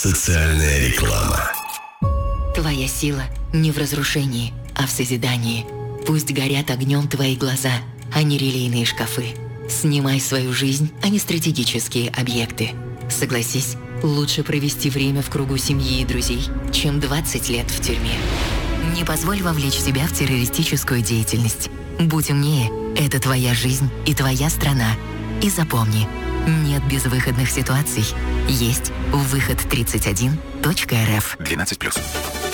Социальная реклама. Твоя сила не в разрушении, а в созидании. Пусть горят огнем твои глаза, а не релейные шкафы. Снимай свою жизнь, а не стратегические объекты. Согласись, лучше провести время в кругу семьи и друзей, чем 20 лет в тюрьме. Не позволь вовлечь себя в террористическую деятельность. Будь умнее, это твоя жизнь и твоя страна. И запомни, нет безвыходных ситуаций. Есть выход 31.рф. 12+.